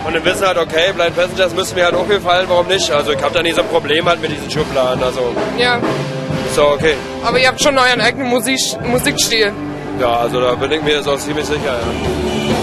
Und dann wissen halt, okay, Blind Passengers müssen mir halt auch gefallen, warum nicht? Also ich habe da nie so ein Problem halt mit diesen Schubladen, also Ja. ist doch okay. Aber ihr habt schon euren eigenen Musikstil. Ja, also da bin ich mir jetzt auch ziemlich sicher, ja.